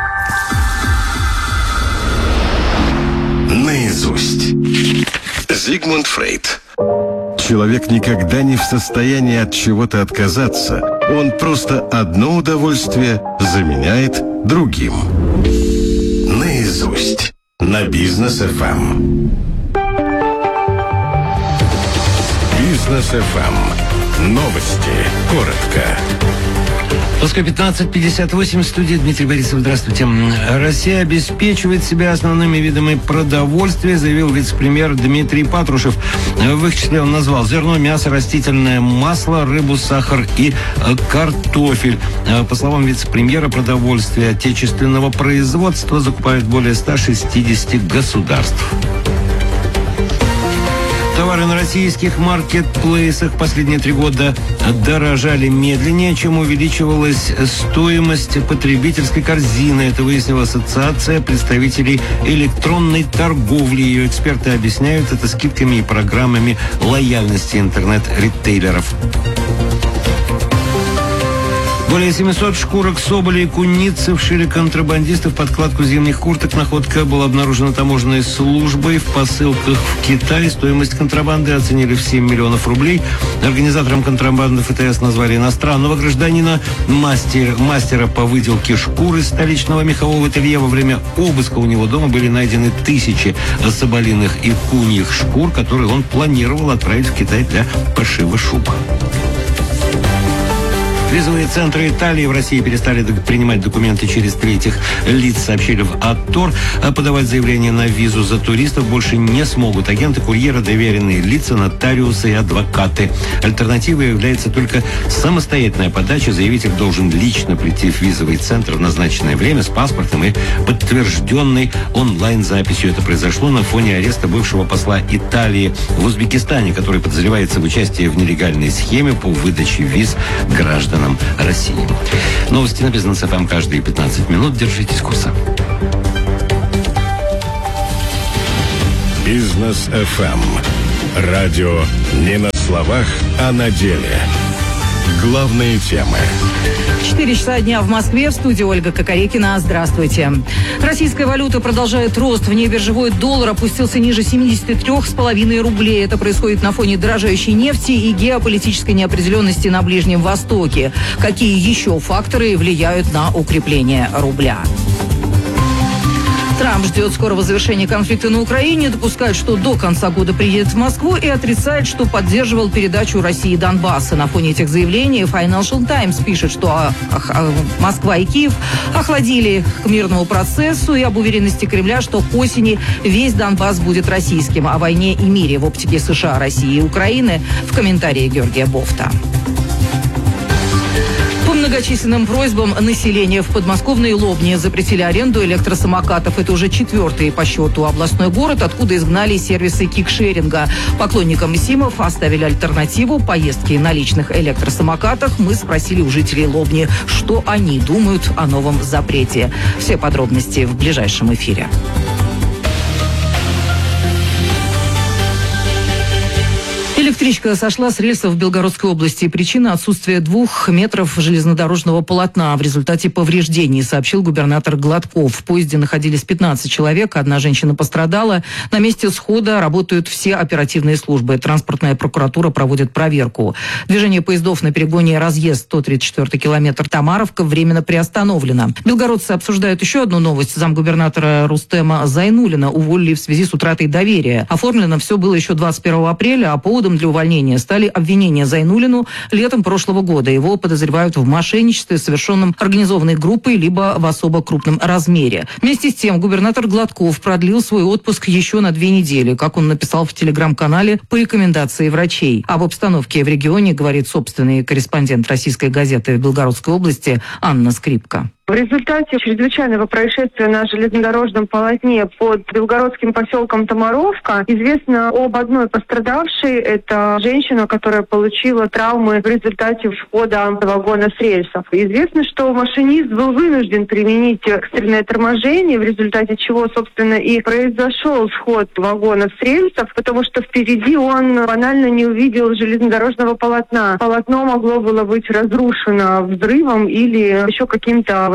Наизусть. Зигмунд Фрейд. Человек никогда не в состоянии от чего-то отказаться. Он просто одно удовольствие заменяет другим. Наизусть. На Бизнес ФМ. Бизнес ФМ. Новости. Коротко. Москва 15:58, в студии Дмитрий Борисов. Здравствуйте. Россия обеспечивает себя основными видами продовольствия, заявил вице-премьер Дмитрий Патрушев. В их числе он назвал зерно, мясо, растительное масло, рыбу, сахар и картофель. По словам вице-премьера, продовольствие отечественного производства закупают более 160 государств. Товары на российских маркетплейсах последние 3 года дорожали медленнее, чем увеличивалась стоимость потребительской корзины. Это выяснила Ассоциация представителей электронной торговли. Ее эксперты объясняют это скидками и программами лояльности интернет-ритейлеров. Более 700 шкурок соболя и куницы вшили контрабандисты в подкладку зимних курток. Находка была обнаружена таможенной службой в посылках в Китай. Стоимость контрабанды оценили в 7 миллионов рублей. Организатором контрабанды ФТС назвали иностранного гражданина. Мастера по выделке шкур из столичного мехового ателье. Во время обыска у него дома были найдены тысячи соболиных и куньих шкур, которые он планировал отправить в Китай для пошива шуб. Визовые центры Италии в России перестали принимать документы через третьих лиц, сообщили в АТОР. Подавать заявление на визу за туристов больше не смогут агенты, курьеры, доверенные лица, нотариусы и адвокаты. Альтернативой является только самостоятельная подача. Заявитель должен лично прийти в визовый центр в назначенное время с паспортом и подтвержденной онлайн-записью. Это произошло на фоне ареста бывшего посла Италии в Узбекистане, который подозревается в участии в нелегальной схеме по выдаче виз гражданам России. Новости на Бизнес ФМ каждые 15 минут. Держитесь курса. Бизнес ФМ. Радио не на словах, а на деле. Главные темы. 4 часа дня в Москве. В студии Ольга Кокорекина. Здравствуйте. Российская валюта продолжает рост. Внебиржевой доллар опустился ниже 73,5 рублей. Это происходит на фоне дорожающей нефти и геополитической неопределенности на Ближнем Востоке. Какие еще факторы влияют на укрепление рубля? Трамп ждет скорого завершения конфликта на Украине, допускает, что до конца года приедет в Москву, и отрицает, что поддерживал передачу России Донбасса. На фоне этих заявлений Financial Times пишет, что Москва и Киев охладили к мирному процессу и об уверенности Кремля, что к осени весь Донбасс будет российским. О войне и мире в оптике США, России и Украины в комментарии Георгия Бофта. По многочисленным просьбам населения в подмосковной Лобне запретили аренду электросамокатов. Это уже 4-й по счету областной город, откуда изгнали сервисы кикшеринга. Поклонникам СИМов оставили альтернативу – поездки на личных электросамокатах. Мы спросили у жителей Лобни, что они думают о новом запрете. Все подробности в ближайшем эфире. Электричка сошла с рельсов в Белгородской области. Причина – отсутствие 2 метров железнодорожного полотна в результате повреждений, сообщил губернатор Гладков. В поезде находились 15 человек, одна женщина пострадала. На месте схода работают все оперативные службы. Транспортная прокуратура проводит проверку. Движение поездов на перегоне «Разъезд» 134 километр Тамаровка временно приостановлено. Белгородцы обсуждают еще одну новость. Замгубернатора Рустема Зайнуллина уволили в связи с утратой доверия. Оформлено все было еще 21 апреля, а поводом для увольнения стали обвинения Зайнуллину летом прошлого года. Его подозревают в мошенничестве, совершенном организованной группой, либо в особо крупном размере. Вместе с тем, губернатор Гладков продлил свой отпуск еще на 2 недели, как он написал в телеграм-канале по рекомендации врачей. Об обстановке в регионе говорит собственный корреспондент российской газеты в Белгородской области Анна Скрипка. В результате чрезвычайного происшествия на железнодорожном полотне под белгородским поселком Тамаровка известно об одной пострадавшей. Это женщина, которая получила травмы в результате входа вагона с рельсов. Известно, что машинист был вынужден применить экстренное торможение, в результате чего, собственно, и произошел сход вагона с рельсов, потому что впереди он банально не увидел железнодорожного полотна. Полотно могло было быть разрушено взрывом или еще каким-то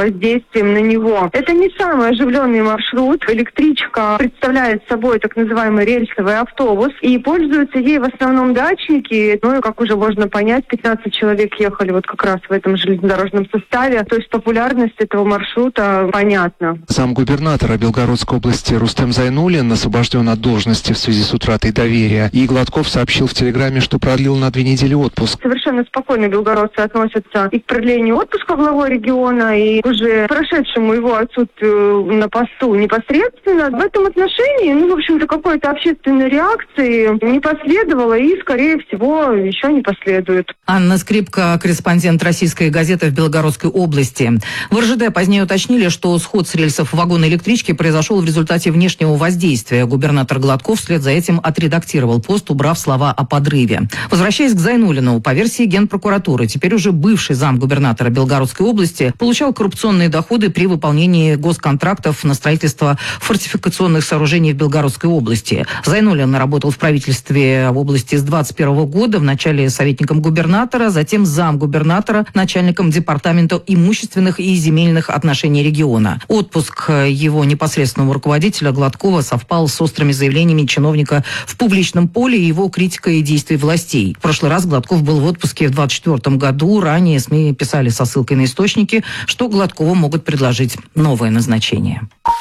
воздействием на него. Это не самый оживленный маршрут. Электричка представляет собой так называемый рельсовый автобус, и пользуются ей в основном дачники. Ну и, как уже можно понять, 15 человек ехали вот как раз в этом железнодорожном составе. То есть популярность этого маршрута понятна. Сам губернатор Белгородской области Рустем Зайнуллин освобожден от должности в связи с утратой доверия. И Гладков сообщил в Телеграме, что продлил на 2 недели отпуск. Совершенно спокойно белгородцы относятся и к продлению отпуска главой региона, и к уже прошедшему его отсутствию на посту непосредственно. В этом отношении, в общем-то, какой-то общественной реакции не последовало и, скорее всего, еще не последует. Анна Скрипка, корреспондент российской газеты в Белгородской области. В РЖД позднее уточнили, что сход с рельсов вагона электрички произошел в результате внешнего воздействия. Губернатор Гладков вслед за этим отредактировал пост, убрав слова о подрыве. Возвращаясь к Зайнуллину, по версии Генпрокуратуры, теперь уже бывший замгубернатора Белгородской области получал коррупционные доходы при выполнении госконтрактов на строительство фортификационных сооружений в Белгородской области. Зайнуллин работал в правительстве в области с 2021 года, вначале советником губернатора, затем замгубернатора, начальником департамента имущественных и земельных отношений региона. Отпуск его непосредственного руководителя Гладкова совпал с острыми заявлениями чиновника в публичном поле и его критикой действий властей. В прошлый раз Гладков был в отпуске в 2024 году. Ранее СМИ писали со ссылкой на источники, что Гладкову могут предложить новое назначение.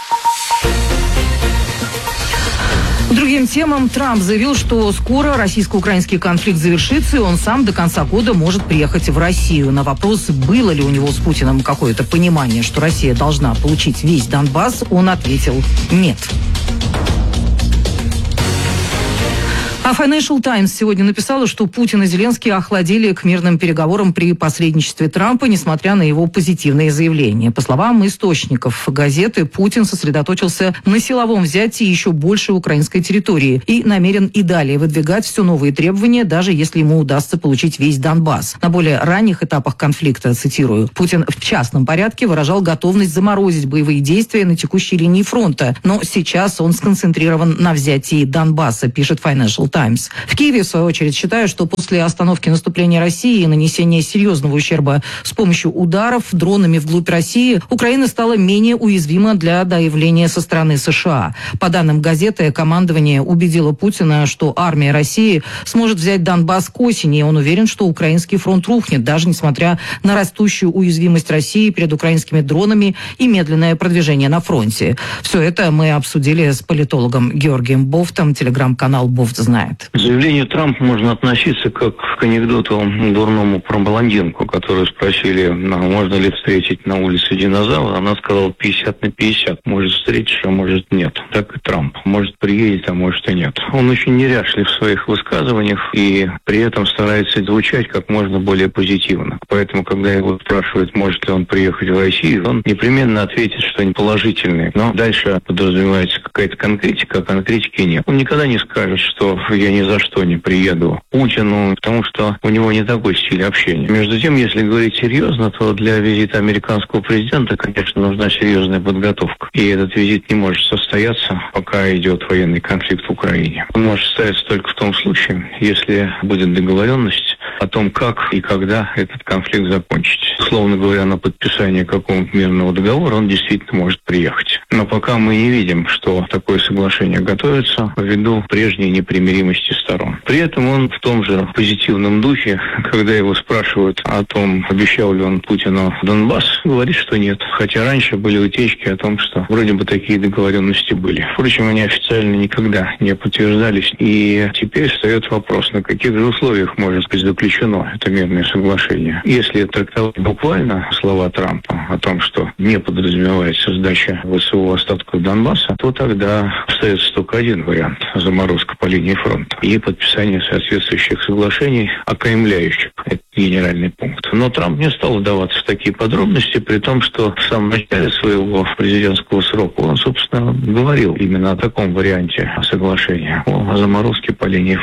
К другим темам Трамп заявил, что скоро российско-украинский конфликт завершится, и он сам до конца года может приехать в Россию. На вопрос, было ли у него с Путиным какое-то понимание, что Россия должна получить весь Донбасс, он ответил «нет». А Financial Times сегодня написала, что Путин и Зеленский охладели к мирным переговорам при посредничестве Трампа, несмотря на его позитивные заявления. По словам источников газеты, Путин сосредоточился на силовом взятии еще больше украинской территории и намерен и далее выдвигать все новые требования, даже если ему удастся получить весь Донбасс. На более ранних этапах конфликта, цитирую, Путин в частном порядке выражал готовность заморозить боевые действия на текущей линии фронта, но сейчас он сконцентрирован на взятии Донбасса, пишет Financial Times. В Киеве, в свою очередь, считают, что после остановки наступления России и нанесения серьезного ущерба с помощью ударов дронами вглубь России, Украина стала менее уязвима для давления со стороны США. По данным газеты, командование убедило Путина, что армия России сможет взять Донбасс к осени, и он уверен, что украинский фронт рухнет, даже несмотря на растущую уязвимость России перед украинскими дронами и медленное продвижение на фронте. Все это мы обсудили с политологом Георгием Бофтом, телеграм-канал «Бофт знает». К заявлению Трампа можно относиться как к анекдоту дурному про блондинку, которую спросили, можно ли встретить на улице динозавра. Она сказала 50/50. Может встретишь, а может нет. Так и Трамп. Может приедет, а может и нет. Он очень неряшлив в своих высказываниях и при этом старается звучать как можно более позитивно. Поэтому, когда его спрашивают, может ли он приехать в Россию, он непременно ответит что-нибудь положительное. Но дальше подразумевается какая-то конкретика, а конкретики нет. Он никогда не скажет, что я ни за что не приеду к Путину, потому что у него не такой стиль общения. Между тем, если говорить серьезно, то для визита американского президента, конечно, нужна серьезная подготовка. И этот визит не может состояться, пока идет военный конфликт в Украине. Он может состояться только в том случае, если будет договоренность о том, как и когда этот конфликт закончится. Условно говоря, на подписание какого-то мирного договора он действительно может приехать. Но пока мы не видим, что такое соглашение готовится, ввиду прежней непримиримости сторон. При этом он в том же позитивном духе, когда его спрашивают о том, обещал ли он Путину Донбасс, говорит, что нет. Хотя раньше были утечки о том, что вроде бы такие договоренности были. Впрочем, они официально никогда не подтверждались. И теперь встает вопрос, на каких же условиях может быть заключено это мирное соглашение. Если трактовать буквально слова Трампа о том, что не подразумевается сдача ВСУ остатков Донбасса, то тогда остается только один вариант – заморозка по линии фронта и подписание соответствующих соглашений, окаймляющих этот генеральный пункт. Но Трамп не стал вдаваться в такие подробности, при том, что в самом начале своего президентского срока он, собственно, говорил именно о таком варианте соглашения, о заморозке по линии фронта.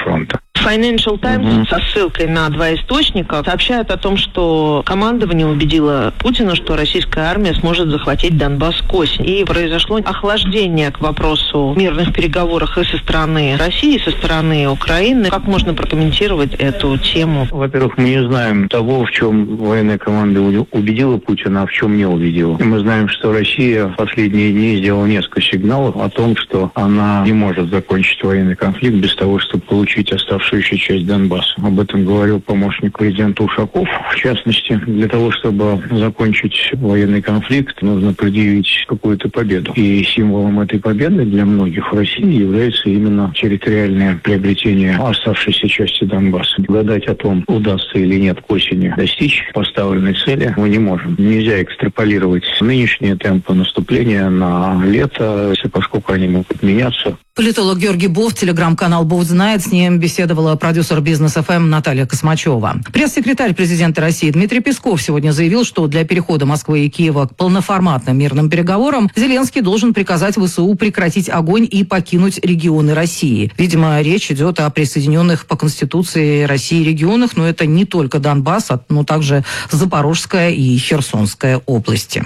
Financial Times со ссылкой на 2 источника сообщает о том, что командование убедило Путина, что российская армия сможет захватить Донбасс к осени. И произошло охлаждение к вопросу мирных переговоров и со стороны России, и со стороны Украины. Как можно прокомментировать эту тему? Во-первых, мы не знаем того, в чем военная команда убедила Путина, а в чем не убедила. И мы знаем, что Россия в последние дни сделала несколько сигналов о том, что она не может закончить военный конфликт без того, чтобы получить оставшуюся часть Донбасса. Об этом говорил помощник президента Ушаков. В частности, для того, чтобы закончить военный конфликт, нужно предъявить какую-то победу. И символом этой победы для многих в России является именно территориальное приобретение оставшейся части Донбасса. Гадать о том, удастся или нет к осени достичь поставленной цели, мы не можем. Нельзя экстраполировать нынешние темпы наступления на лето, поскольку они могут меняться. Политолог Георгий Бофт, телеграм-канал «Бофт знает», с ним беседовала продюсер «Бизнес ФМ» Наталья Космачева. Пресс-секретарь президента России Дмитрий Песков сегодня заявил, что для перехода Москвы и Киева к полноформатным мирным переговорам Зеленский должен приказать ВСУ прекратить огонь и покинуть регионы России. Видимо, речь идет о присоединенных по Конституции России регионах, но это не только Донбасс, но также Запорожская и Херсонская области.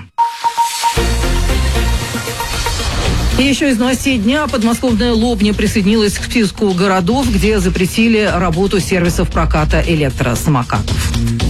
И еще из новостей дня. Подмосковная Лобня присоединилась к списку городов, где запретили работу сервисов проката электросамокатов.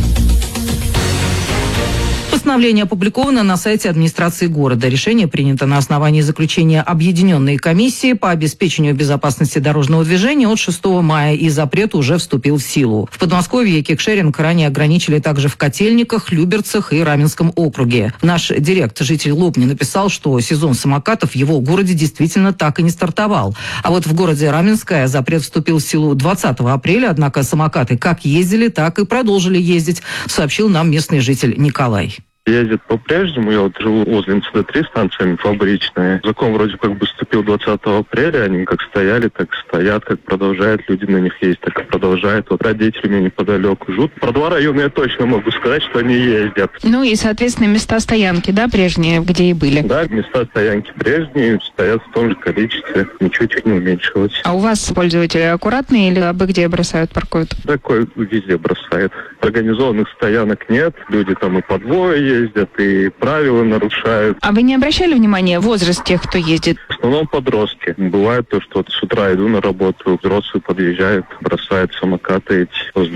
Постановление опубликовано на сайте администрации города. Решение принято на основании заключения Объединенной комиссии по обеспечению безопасности дорожного движения от 6 мая, и запрет уже вступил в силу. В Подмосковье кикшеринг ранее ограничили также в Котельниках, Люберцах и Раменском округе. Наш директ, житель Лобни, написал, что сезон самокатов в его городе действительно так и не стартовал. А вот в городе Раменское запрет вступил в силу 20 апреля, однако самокаты как ездили, так и продолжили ездить, сообщил нам местный житель Николай. Ездят по-прежнему. Я вот живу возле МЦД-3, станция фабричная. Закон вроде как бы вступил 20 апреля. Они как стояли, так стоят, как продолжают. Люди на них ездят, так и продолжают. Вот родители мне неподалеку живут. Про 2 района я точно могу сказать, что они ездят. Ну и, соответственно, места стоянки, да, прежние, где и были? Да, места стоянки прежние, стоят в том же количестве. Ничего чуть не уменьшилось. А у вас пользователи аккуратные или абы где бросают, паркуют? Такой везде бросает. Организованных стоянок нет. Люди там и по двое ездят, и правила нарушают. А вы не обращали внимания возраст тех, кто ездит? В основном подростки. Бывает то, что вот с утра иду на работу, взрослые подъезжают, бросают самокаты эти возле